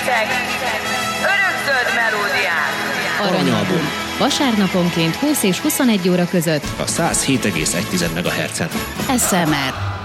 Rengeteg örökzöld melódiát. Aranyalbum. Vasárnaponként 20 és 21 óra között a 107,1 MHz-en. SMR.